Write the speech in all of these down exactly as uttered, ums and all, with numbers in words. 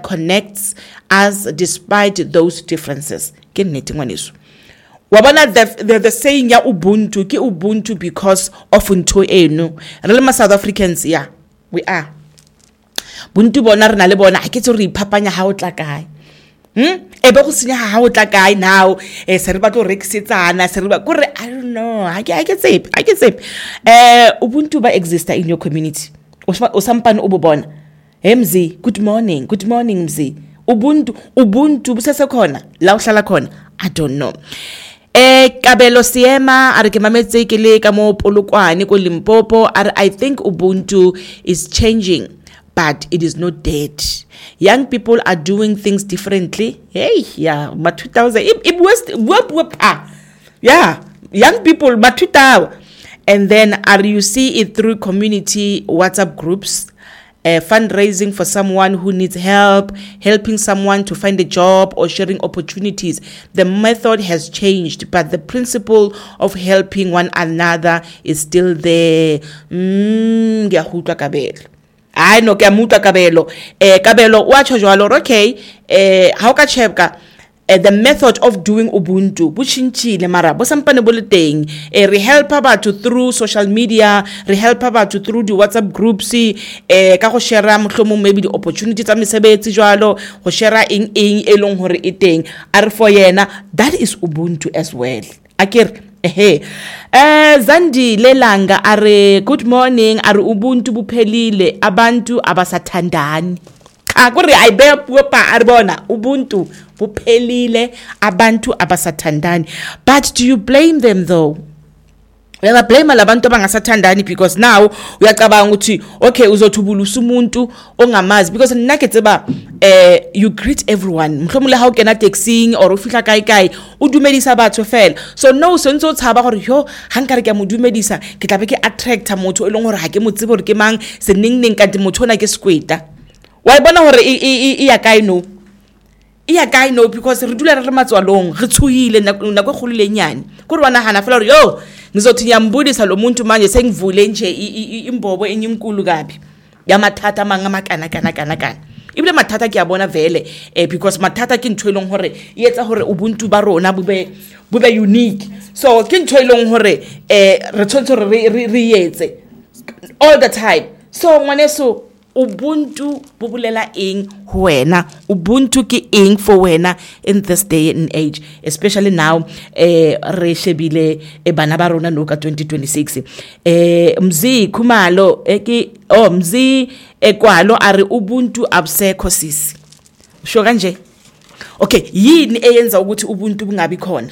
connects us despite those differences. Ke nnete ngwaneso. Wa bona the, the the saying ya ubuntu ke ubuntu because of ntho eno. Re le ma South Africans, yeah, we are. Buntu bona re na le bona ha ke tse re iphapanya ha o tla kae. Hmm? Ebe go senya ha o tla kae now eh se re ba tlo rekisetsana se re ba gore I don't know ha ke ha ke tsep ha ke tsep eh ubuntu ba exista in your community o sampane o bo bona Mzi good morning good morning Mzi ubuntu ubuntu busese khona la o hlala khona I don't know eh Kabelo Siema a re ke mametse ke le ka mo Polokwane ko Limpopo I think ubuntu is changing but it is not dead. Young people are doing things differently. Hey, yeah, ma two thousand. It, it was whoop whoop ah, yeah. Young people ma two thousand, and then are you see it through community WhatsApp groups, uh, fundraising for someone who needs help, helping someone to find a job, or sharing opportunities. The method has changed, but the principle of helping one another is still there. Mm, Kabelo. I know ke muta Kabelo. Eh Kabelo wa tshojalo okay. Eh how ka chepka eh, the method of doing ubuntu buchinchile mara bo sampane bo le teng. Eh re help batho through social media, re help batho through the WhatsApp groups eh ka go share mohlomong maybe the opportunities tsa mesebetsi jwalo, go share eng eng e leng hore e teng. Are for yena that is ubuntu as well. Akere Hey, eh Zandi Lelanga are good morning are ubuntu buphelile abantu abasathandani. Akuri ayibe pupa arbona ubuntu buphelile abantu abasathandani. But do you blame them though? Uyaba blame labantu abangasathandani because now uyacabanga ukuthi okay uzothubulusa umuntu ongamazi because nakethe ba eh you greet everyone mhlomule ha o kena taxing or o fihla kae kae o dumedisa batho fela so no sentse o tshaba gore yo hankare ke mo dumedisa ke tla be ke attracta motho e leng gore ha ke mo tsebe gore ke mang se ning ning ka motho ona ke skweta wa bona gore e ya kae no iya kae no because re dula re re matswalong re tshuhile nako e kgolile nyane gore wana hana fela gore yo ngizothi ngiyambudisa lo muntu manje sengivule nje imbobo enyinkulu kabi yamathatha manga makana kana kana kana ibile mathatha ke yabona vele eh because mathatha ke ntho eleng hore yetsa hore ubuntu ba rona bube bube unique so ke ntho eleng hore eh re tshwantse re re yetse all the time so ngwaneso ubuntu bubulela eng ho wena ubuntu ke eng for wena in this day and age especially now eh re shebile e bana ba rona no ka twenty twenty-six eh Mzi Khumalo eke oh Mzi ekwalo are ubuntu absekho sisi usho kanje okay yini eyenza ukuthi ubuntu bungabi khona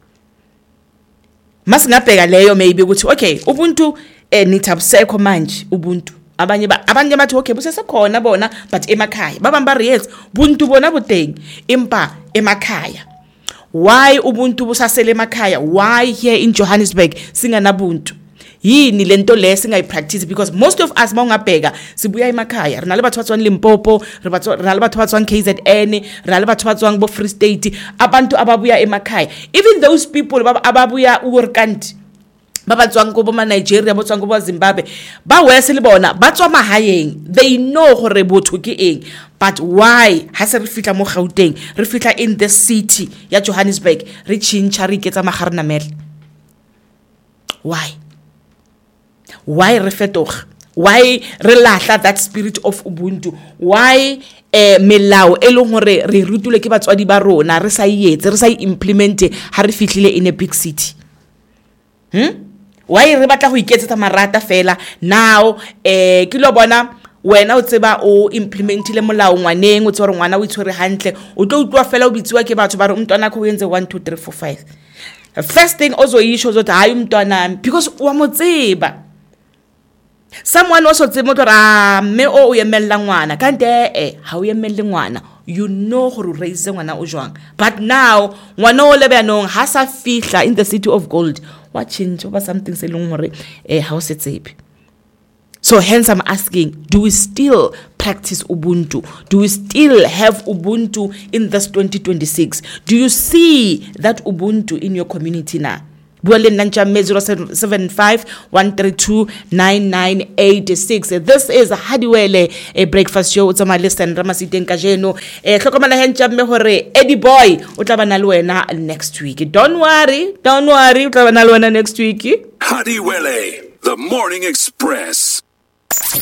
masingabheka leyo maybe ukuthi okay ubuntu eh nithi absekho manje ubuntu abanye ba abanye bathi okay busesekhona bona but emakhaya babamba yes buntu bona buteng impa emakhaya why ubuntu busasele emakhaya why here in Johannesburg singanabuntu yini lento le singayipractice because most of us mawungabheka sibuya emakhaya rena le batho batswa Limpopo rena le batho batswa K Z N rena le batho batswa bo Free State abantu ababuya emakhaya even those people ababuya uRkanti baba tswang go bo ma Nigeria bo tswang go bo Zimbabwe ba wese le bona ba tswa mahayeng they know gore botho ke eng but why ha se re fitla mo Gauteng re fitla in the city ya Johannesburg re chincha re ketsa magarena mele why why re fetoga why re lahla that spirit of ubuntu why eh melao e leng hore re rutule ke batswadi ba rona re sa yetse re sa implement ha re fitlile in a big city hm why re batla go iketsetsa marata fela now eh ke lo bona wena o tseba o implementile molao ngwaneng o tse re ngwana o itshwere hantle o tlo utlwa fela o bitsiwa ke batho ba re umntwana go yentse one two three four five first thing ozo yisho zothi hayi umntwana because wa motseba someone also tse motho ra me o o yemella ngwana kanti eh ha o yemelle ngwana you know go raise ngwana o jwang but now ngwana o lebe yanong ha sa fihla in the city of gold what change over something selong hore eh how se tsepe so hence I'm asking do we still practice ubuntu do we still have ubuntu in this twenty twenty-six do you see that ubuntu in your community now bua le nna ntjamme zero seven five one three two nine nine eight six. This is Hadiwele, a breakfast show. It's my listen Ramasiteng kajeno eh hlokomela he ntjamme hore Eddie Boy o tla bana le wena next week. Don't worry, don't worry, o tla bana le wena next week. Hadiwele, the Morning Express.